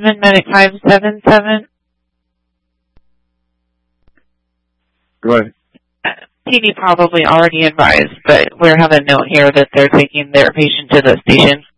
Medic 577. Go ahead. PD probably already advised, but we have a note here that they're taking their patient to the station.